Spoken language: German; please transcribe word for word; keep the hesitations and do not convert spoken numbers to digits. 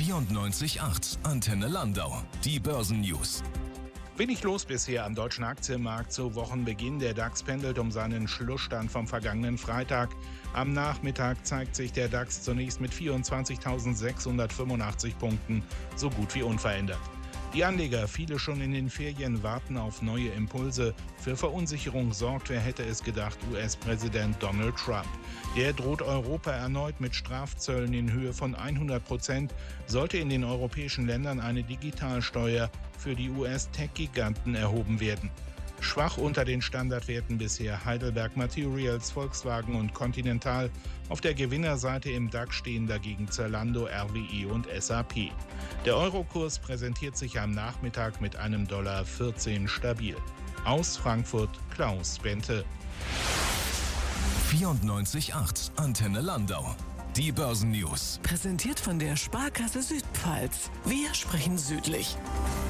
vierundneunzig Komma acht Antenne Landau. Die Börsennews. Wenig los bisher am deutschen Aktienmarkt zu Wochenbeginn. Der DAX pendelt um seinen Schlussstand vom vergangenen Freitag. Am Nachmittag zeigt sich der DAX zunächst mit vierundzwanzigtausendsechshundertfünfundachtzig Punkten so gut wie unverändert. Die Anleger, viele schon in den Ferien, warten auf neue Impulse. Für Verunsicherung sorgt, wer hätte es gedacht, U S-Präsident Donald Trump. Der droht Europa erneut mit Strafzöllen in Höhe von hundert Prozent, sollte in den europäischen Ländern eine Digitalsteuer für die U S-Tech-Giganten erhoben werden. Schwach unter den Standardwerten bisher Heidelberg Materials, Volkswagen und Continental. Auf der Gewinnerseite im DAX stehen dagegen Zalando, R W E und S A P. Der Eurokurs präsentiert sich am Nachmittag mit einem Dollar vierzehn stabil. Aus Frankfurt Klaus Bente. vierundneunzig Komma acht Antenne Landau. Die Börsennews. Präsentiert von der Sparkasse Südpfalz. Wir sprechen südlich.